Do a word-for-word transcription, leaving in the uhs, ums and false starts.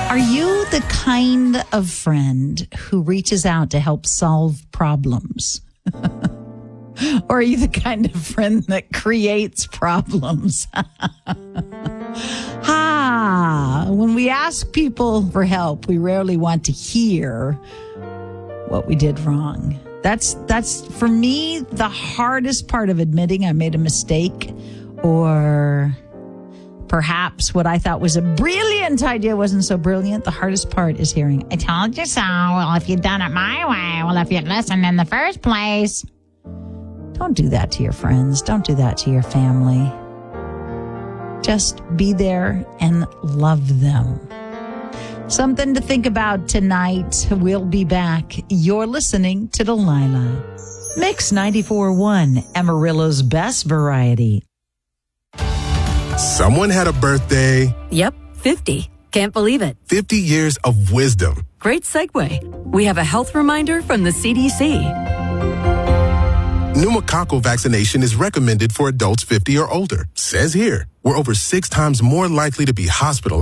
Are you the kind of friend who reaches out to help solve problems? Or are you the kind of friend that creates problems? Ha! When we ask people for help, we rarely want to hear what we did wrong. That's, that's for me, the hardest part of admitting I made a mistake, or perhaps what I thought was a brilliant idea wasn't so brilliant. The hardest part is hearing, I told you so. Well, if you'd done it my way, well, if you'd listened in the first place. Don't do that to your friends. Don't do that to your family. Just be there and love them. Something to think about tonight. We'll be back. You're listening to Delilah. Mix ninety-four point one, Amarillo's best variety. Someone had a birthday. Yep, fifty. Can't believe it. fifty years of wisdom. Great segue. We have a health reminder from the C D C. Pneumococcal vaccination is recommended for adults fifty or older. Says here, we're over six times more likely to be hospitalized